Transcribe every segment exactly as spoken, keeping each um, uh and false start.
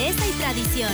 belleza y tradición.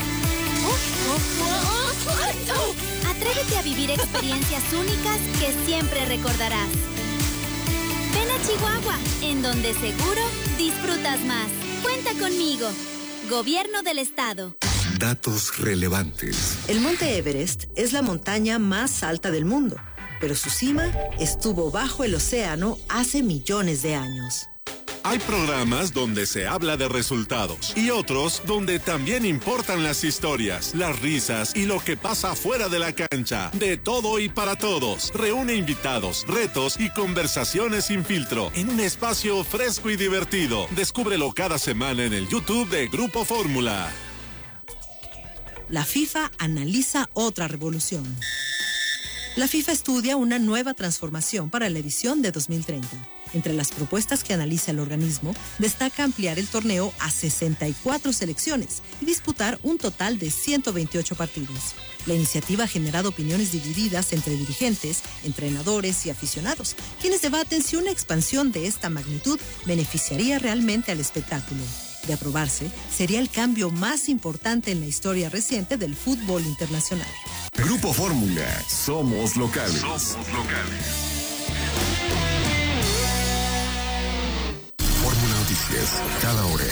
Atrévete a vivir experiencias únicas que siempre recordarás. Ven a Chihuahua, en donde seguro disfrutas más. Cuenta conmigo. Gobierno del Estado. Datos relevantes. El Monte Everest es la montaña más alta del mundo, pero su cima estuvo bajo el océano hace millones de años. Hay programas donde se habla de resultados y otros donde también importan las historias, las risas y lo que pasa fuera de la cancha. De todo y para todos. Reúne invitados, retos y conversaciones sin filtro en un espacio fresco y divertido. Descúbrelo cada semana en el YouTube de Grupo Fórmula. La FIFA analiza otra revolución. La FIFA estudia una nueva transformación para la edición de dos mil treinta. Entre las propuestas que analiza el organismo, destaca ampliar el torneo a sesenta y cuatro selecciones y disputar un total de ciento veintiocho partidos. La iniciativa ha generado opiniones divididas entre dirigentes, entrenadores y aficionados, quienes debaten si una expansión de esta magnitud beneficiaría realmente al espectáculo. De aprobarse, sería el cambio más importante en la historia reciente del fútbol internacional. Grupo Fórmula, somos locales. Somos locales. Fórmula Noticias, cada hora.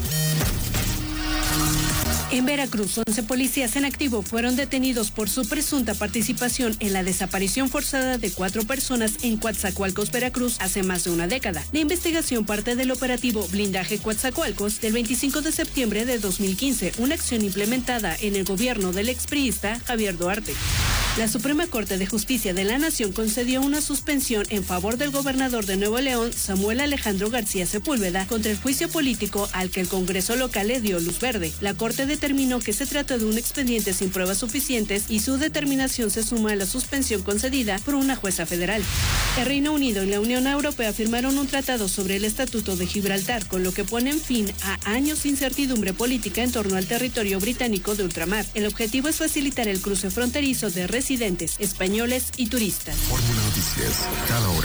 En Veracruz, once policías en activo fueron detenidos por su presunta participación en la desaparición forzada de cuatro personas en Coatzacoalcos, Veracruz, hace más de una década. La investigación parte del operativo Blindaje Coatzacoalcos del veinticinco de septiembre de dos mil quince, una acción implementada en el gobierno del expriista Javier Duarte. La Suprema Corte de Justicia de la Nación concedió una suspensión en favor del gobernador de Nuevo León, Samuel Alejandro García Sepúlveda, contra el juicio político al que el Congreso local le dio luz verde. La Corte determinó que se trató de un expediente sin pruebas suficientes y su determinación se suma a la suspensión concedida por una jueza federal. El Reino Unido y la Unión Europea firmaron un tratado sobre el Estatuto de Gibraltar, con lo que ponen fin a años de incertidumbre política en torno al territorio británico de ultramar. El objetivo es facilitar el cruce fronterizo de residentes españoles y turistas. Fórmula Noticias, cada hora.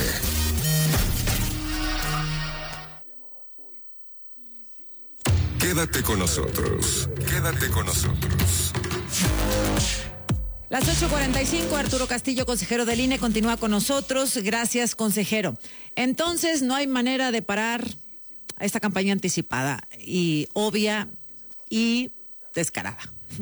Quédate con nosotros, quédate con nosotros. Las ocho cuarenta y cinco, Arturo Castillo, consejero del I N E, continúa con nosotros. Gracias, consejero. Entonces, no hay manera de parar esta campaña anticipada y obvia y descarada.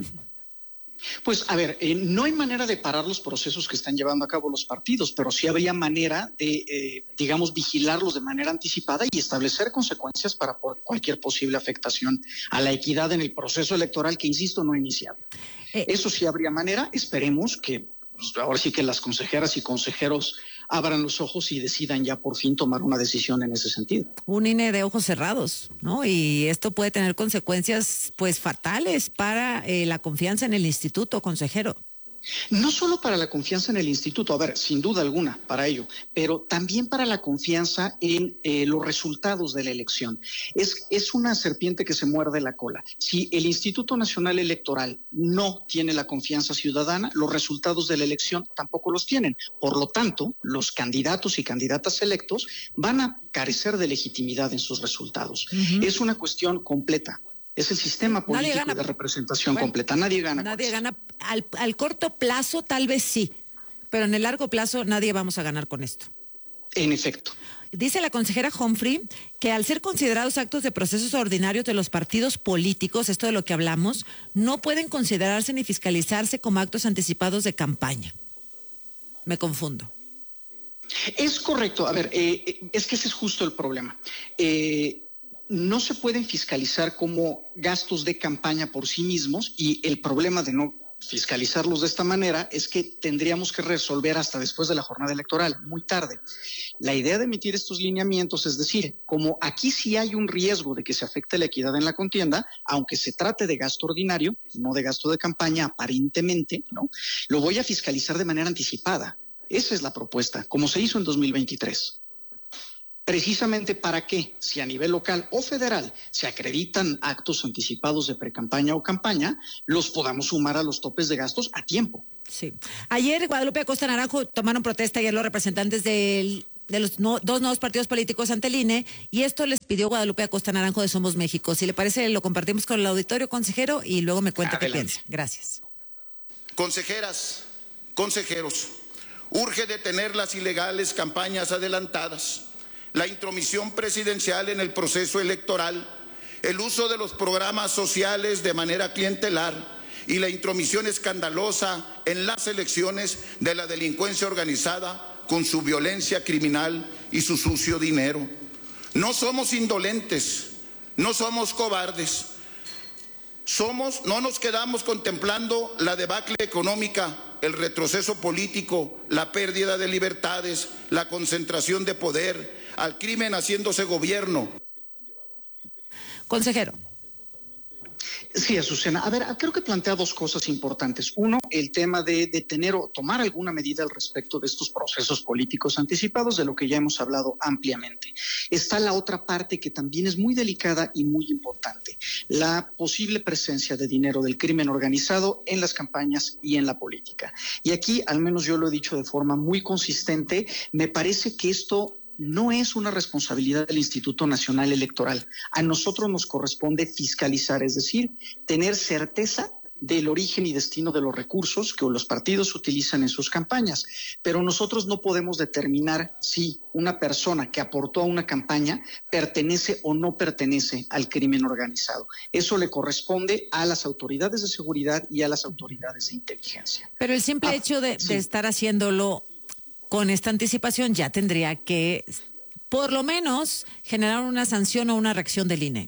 Pues, a ver, eh, no hay manera de parar los procesos que están llevando a cabo los partidos, pero sí habría manera de, eh, digamos, vigilarlos de manera anticipada y establecer consecuencias para por cualquier posible afectación a la equidad en el proceso electoral que, insisto, no ha iniciado. Eh, Eso sí habría manera. Esperemos que, pues, ahora sí que las consejeras y consejeros abran los ojos y decidan ya por fin tomar una decisión en ese sentido. Un I N E de ojos cerrados, ¿no? Y esto puede tener consecuencias, pues, fatales para eh, la confianza en el instituto, consejero. No solo para la confianza en el instituto, a ver, sin duda alguna para ello, pero también para la confianza en eh, los resultados de la elección. Es, es una serpiente que se muerde la cola. Si el Instituto Nacional Electoral no tiene la confianza ciudadana, los resultados de la elección tampoco los tienen. Por lo tanto, los candidatos y candidatas electos van a carecer de legitimidad en sus resultados. Uh-huh. Es una cuestión completa. Es el sistema político de representación bueno, completa. Nadie gana. Nadie gana. Al, al corto plazo tal vez sí, pero en el largo plazo nadie vamos a ganar con esto. En efecto. Dice la consejera Humphrey que al ser considerados actos de procesos ordinarios de los partidos políticos, esto de lo que hablamos, no pueden considerarse ni fiscalizarse como actos anticipados de campaña. Me confundo. Es correcto. A ver, eh, es que ese es justo el problema. Eh, no se pueden fiscalizar como gastos de campaña por sí mismos y el problema de no fiscalizarlos de esta manera es que tendríamos que resolver hasta después de la jornada electoral, muy tarde. La idea de emitir estos lineamientos es decir, como aquí sí hay un riesgo de que se afecte la equidad en la contienda, aunque se trate de gasto ordinario, no de gasto de campaña aparentemente, ¿no? Lo voy a fiscalizar de manera anticipada. Esa es la propuesta, como se hizo en dos mil veintitrés. Precisamente para que, si a nivel local o federal se acreditan actos anticipados de precampaña o campaña, los podamos sumar a los topes de gastos a tiempo. Sí. Ayer Guadalupe Acosta Naranjo tomaron protesta ayer los representantes del de los no, dos nuevos partidos políticos ante el I N E, y esto les pidió Guadalupe Acosta Naranjo de Somos México. Si le parece, lo compartimos con el auditorio, consejero, y luego me cuenta Adelante. Qué piensa. Gracias. Consejeras, consejeros, urge detener las ilegales campañas adelantadas, la intromisión presidencial en el proceso electoral, el uso de los programas sociales de manera clientelar y la intromisión escandalosa en las elecciones de la delincuencia organizada con su violencia criminal y su sucio dinero. No somos indolentes, no somos cobardes. Somos, no nos quedamos contemplando la debacle económica, el retroceso político, la pérdida de libertades, la concentración de poder, al crimen haciéndose gobierno. Consejero. Sí, Azucena. A ver, creo que plantea dos cosas importantes. Uno, el tema de detener o tomar alguna medida al respecto de estos procesos políticos anticipados, de lo que ya hemos hablado ampliamente. Está la otra parte que también es muy delicada y muy importante, la posible presencia de dinero del crimen organizado en las campañas y en la política. Y aquí, al menos yo lo he dicho de forma muy consistente, me parece que esto no es una responsabilidad del Instituto Nacional Electoral. A nosotros nos corresponde fiscalizar, es decir, tener certeza del origen y destino de los recursos que los partidos utilizan en sus campañas. Pero nosotros no podemos determinar si una persona que aportó a una campaña pertenece o no pertenece al crimen organizado. Eso le corresponde a las autoridades de seguridad y a las autoridades de inteligencia. Pero el simple ah, hecho de, sí. de estar haciéndolo con esta anticipación ya tendría que, por lo menos, generar una sanción o una reacción del I N E,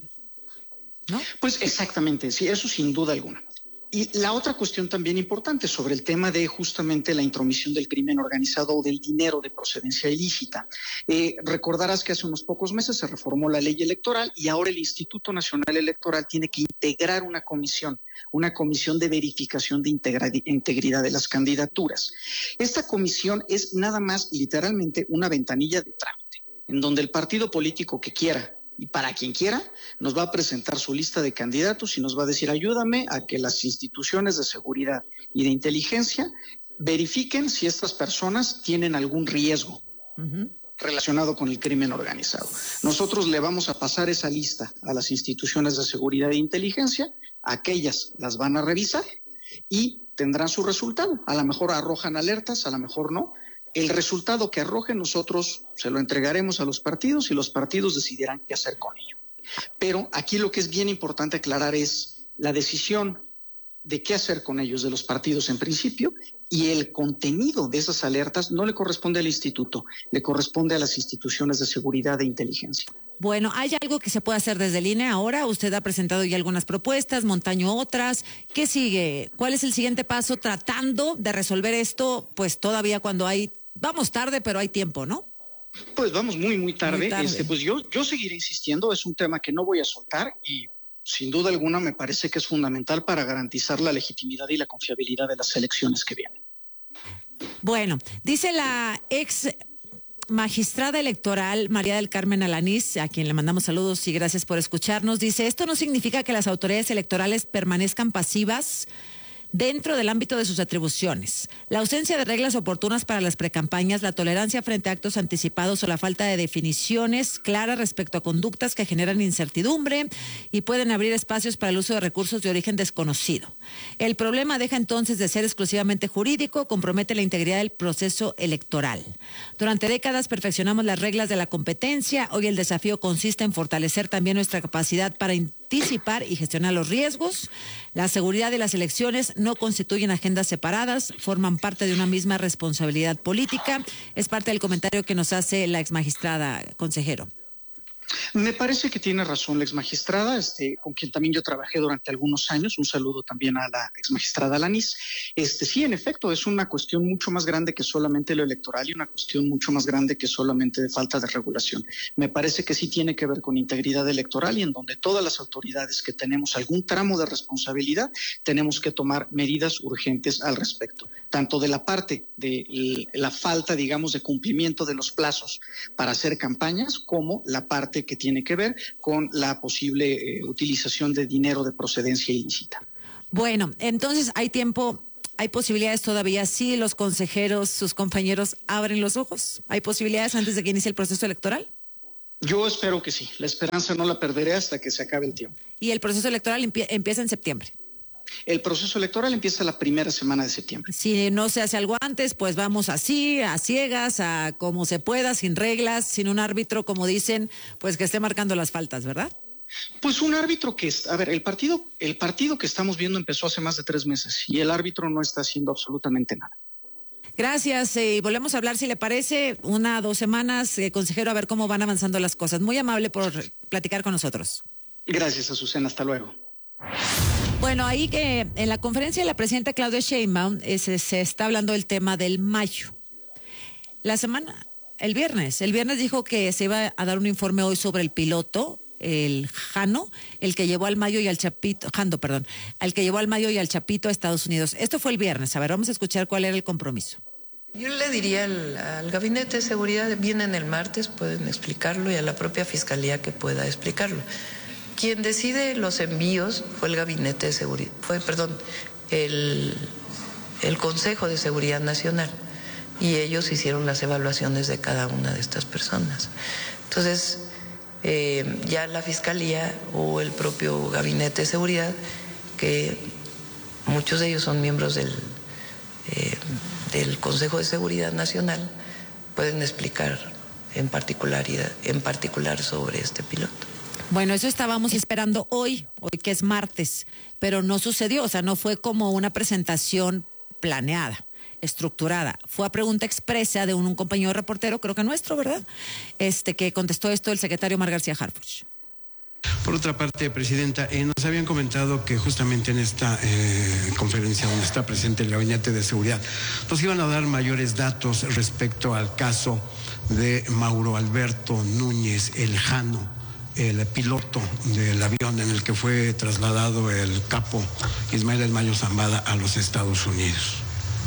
¿no? Pues exactamente, sí, eso sin duda alguna. Y la otra cuestión también importante sobre el tema de justamente la intromisión del crimen organizado o del dinero de procedencia ilícita. Eh, recordarás que hace unos pocos meses se reformó la ley electoral y ahora el Instituto Nacional Electoral tiene que integrar una comisión, una comisión de verificación de integra- integridad de las candidaturas. Esta comisión es nada más literalmente una ventanilla de trámite, en donde el partido político que quiera y para quien quiera, nos va a presentar su lista de candidatos y nos va a decir, ayúdame a que las instituciones de seguridad y de inteligencia verifiquen si estas personas tienen algún riesgo uh-huh. relacionado con el crimen organizado. Nosotros le vamos a pasar esa lista a las instituciones de seguridad e inteligencia, aquellas las van a revisar y tendrán su resultado. A lo mejor arrojan alertas, a lo mejor no. El resultado que arroje nosotros se lo entregaremos a los partidos y los partidos decidirán qué hacer con ello. Pero aquí lo que es bien importante aclarar es la decisión de qué hacer con ellos de los partidos en principio, y el contenido de esas alertas no le corresponde al instituto, le corresponde a las instituciones de seguridad e inteligencia. Bueno, ¿hay algo que se puede hacer desde el I N E ahora? Usted ha presentado ya algunas propuestas, Montaño otras. ¿Qué sigue? ¿Cuál es el siguiente paso tratando de resolver esto? Pues todavía cuando hay, vamos tarde, pero hay tiempo, ¿no? Pues vamos muy, muy tarde. Muy tarde. Este, pues yo, yo seguiré insistiendo, es un tema que no voy a soltar y sin duda alguna me parece que es fundamental para garantizar la legitimidad y la confiabilidad de las elecciones que vienen. Bueno, dice la ex magistrada electoral María del Carmen Alanís, a quien le mandamos saludos y gracias por escucharnos, dice, esto no significa que las autoridades electorales permanezcan pasivas dentro del ámbito de sus atribuciones. La ausencia de reglas oportunas para las precampañas, la tolerancia frente a actos anticipados o la falta de definiciones claras respecto a conductas que generan incertidumbre y pueden abrir espacios para el uso de recursos de origen desconocido. El problema deja entonces de ser exclusivamente jurídico, compromete la integridad del proceso electoral. Durante décadas perfeccionamos las reglas de la competencia, hoy el desafío consiste en fortalecer también nuestra capacidad para anticipar y gestionar los riesgos. La seguridad de las elecciones no constituyen agendas separadas, forman parte de una misma responsabilidad política. Es parte del comentario que nos hace la exmagistrada, consejero. Me parece que tiene razón la exmagistrada, este, con quien también yo trabajé durante algunos años. Un saludo también a la exmagistrada Alanís. Este, sí, en efecto, es una cuestión mucho más grande que solamente lo electoral y una cuestión mucho más grande que solamente de falta de regulación. Me parece que sí tiene que ver con integridad electoral y en donde todas las autoridades que tenemos algún tramo de responsabilidad tenemos que tomar medidas urgentes al respecto, tanto de la parte de la falta, digamos, de cumplimiento de los plazos para hacer campañas, como la parte que tiene que ver con la posible eh, utilización de dinero de procedencia ilícita. Bueno, entonces hay tiempo ¿Hay posibilidades todavía si los consejeros, sus compañeros, abren los ojos? ¿Hay posibilidades antes de que inicie el proceso electoral? Yo espero que sí. La esperanza no la perderé hasta que se acabe el tiempo. ¿Y el proceso electoral empie- empieza en septiembre? El proceso electoral empieza la primera semana de septiembre. Si no se hace algo antes, pues vamos así, a ciegas, a como se pueda, sin reglas, sin un árbitro, como dicen, pues que esté marcando las faltas, ¿verdad? Pues un árbitro que, a ver, el partido, el partido que estamos viendo empezó hace más de tres meses y el árbitro no está haciendo absolutamente nada. Gracias, eh, y volvemos a hablar, si le parece, una, dos semanas, eh, consejero, a ver cómo van avanzando las cosas. Muy amable por platicar con nosotros. Gracias, Azucena, hasta luego. Bueno, ahí que en la conferencia de la presidenta Claudia Sheinbaum eh, se, se está hablando del tema del mayo. La semana, el viernes, el viernes dijo que se iba a dar un informe hoy sobre el piloto, el Jano, el que llevó al Mayo y al Chapito, Jando, perdón, al que llevó al Mayo y al Chapito a Estados Unidos. Esto fue el viernes. A ver, vamos a escuchar cuál era el compromiso. Yo le diría al, al Gabinete de Seguridad, vienen el martes, pueden explicarlo, y a la propia Fiscalía que pueda explicarlo. Quien decide los envíos fue el Gabinete de Seguridad, fue, perdón, el, el Consejo de Seguridad Nacional, y ellos hicieron las evaluaciones de cada una de estas personas. Entonces, eh, ya la Fiscalía o el propio Gabinete de Seguridad, que muchos de ellos son miembros del, eh, del Consejo de Seguridad Nacional, pueden explicar en particularidad, en particular sobre este piloto. Bueno, eso estábamos esperando hoy, hoy que es martes, pero no sucedió, o sea, no fue como una presentación planeada, estructurada. Fue a pregunta expresa de un, un compañero reportero, creo que nuestro, ¿verdad? Este que contestó esto el secretario Omar García Harfuch. Por otra parte, Presidenta, eh, nos habían comentado que justamente en esta eh, conferencia donde está presente el Gabinete de Seguridad, nos iban a dar mayores datos respecto al caso de Mauro Alberto Núñez, el Jano, el piloto del avión en el que fue trasladado el capo Ismael El Mayo Zambada a los Estados Unidos.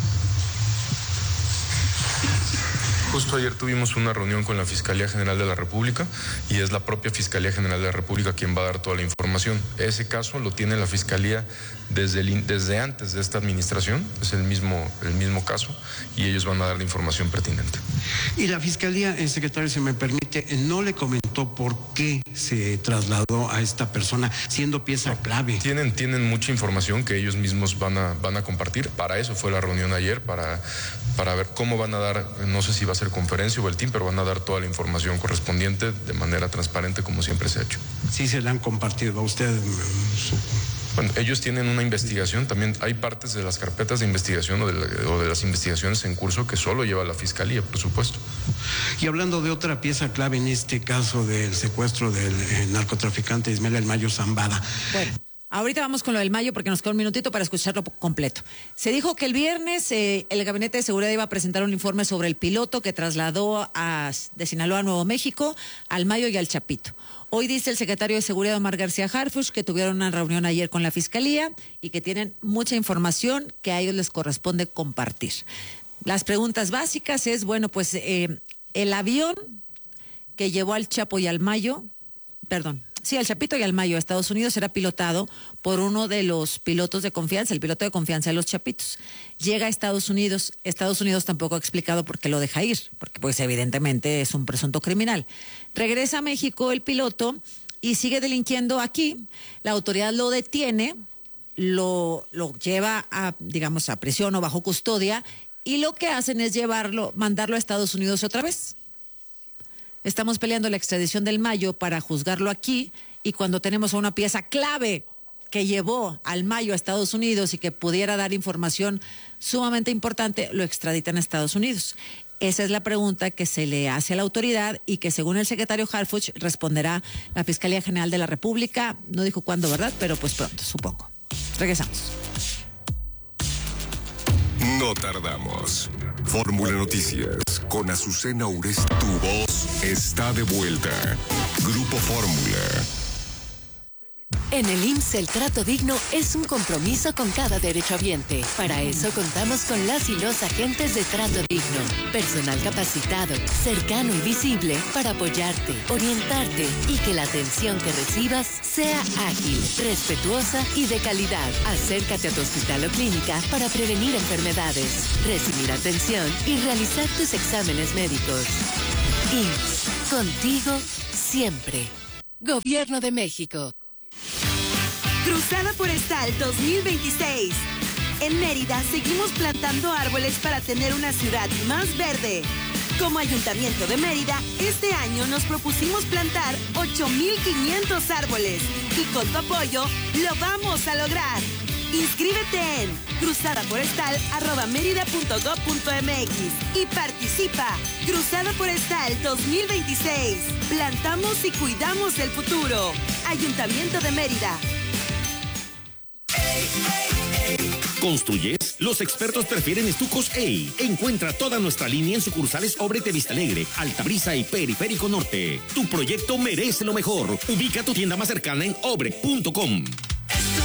Justo ayer tuvimos una reunión con la Fiscalía General de la República y es la propia Fiscalía General de la República quien va a dar toda la información. Ese caso lo tiene la Fiscalía desde, el, desde antes de esta administración, es el mismo, el mismo caso, y ellos van a dar la información pertinente. Y la Fiscalía, el secretario, si me permite, no le comentó por qué se trasladó a esta persona siendo pieza clave. Tienen, tienen mucha información que ellos mismos van a, van a compartir. Para eso fue la reunión ayer, para, para ver cómo van a dar, no sé si va a ser conferencia o el team, pero van a dar toda la información correspondiente de manera transparente como siempre se ha hecho. Sí, se la han compartido a usted. Su... Bueno, ellos tienen una investigación, también hay partes de las carpetas de investigación o de, la, o de las investigaciones en curso que solo lleva la Fiscalía, por supuesto. Y hablando de otra pieza clave en este caso del secuestro del eh, narcotraficante Ismael El Mayo Zambada. Bueno, ahorita vamos con lo del Mayo porque nos queda un minutito para escucharlo completo. Se dijo que el viernes eh, el Gabinete de Seguridad iba a presentar un informe sobre el piloto que trasladó a, de Sinaloa a Nuevo México al Mayo y al Chapito. Hoy dice el secretario de Seguridad Omar García Harfuch que tuvieron una reunión ayer con la Fiscalía y que tienen mucha información que a ellos les corresponde compartir. Las preguntas básicas es, bueno, pues eh, el avión que llevó al Chapo y al Mayo, perdón, sí, al Chapito y al Mayo a Estados Unidos era pilotado por uno de los pilotos de confianza, el piloto de confianza de los Chapitos. Llega a Estados Unidos, Estados Unidos tampoco ha explicado por qué lo deja ir, porque pues evidentemente es un presunto criminal. Regresa a México el piloto y sigue delinquiendo aquí. La autoridad lo detiene, lo, lo lleva a, digamos, a prisión o bajo custodia y lo que hacen es llevarlo, mandarlo a Estados Unidos otra vez. Estamos peleando la extradición del Mayo para juzgarlo aquí y cuando tenemos a una pieza clave que llevó al Mayo a Estados Unidos y que pudiera dar información sumamente importante, lo extraditan a Estados Unidos. Esa es la pregunta que se le hace a la autoridad y que según el secretario Harfuch responderá la Fiscalía General de la República. No dijo cuándo, ¿verdad? Pero pues pronto, supongo. Regresamos. No tardamos. Fórmula Noticias con Azucena Uresti. Tu voz está de vuelta. Grupo Fórmula. En el I M S S el trato digno es un compromiso con cada derechohabiente. Para eso contamos con las y los agentes de trato digno. Personal capacitado, cercano y visible para apoyarte, orientarte y que la atención que recibas sea ágil, respetuosa y de calidad. Acércate a tu hospital o clínica para prevenir enfermedades, recibir atención y realizar tus exámenes médicos. I M S S, contigo siempre. Gobierno de México. Cruzada Forestal dos mil veintiséis. En Mérida seguimos plantando árboles para tener una ciudad más verde. Como Ayuntamiento de Mérida, este año nos propusimos plantar ocho mil quinientos árboles y con tu apoyo lo vamos a lograr. Inscríbete en cruzadaforestal arroba mérida punto gob punto mx y participa. Cruzada Forestal dos mil veintiséis. Plantamos y cuidamos el futuro. Ayuntamiento de Mérida. ¿Construyes? Los expertos prefieren Estucos EI. Encuentra toda nuestra línea en sucursales Obrete Vista Alegre, Altabrisa y Periférico Norte. Tu proyecto merece lo mejor. Ubica tu tienda más cercana en obre punto com.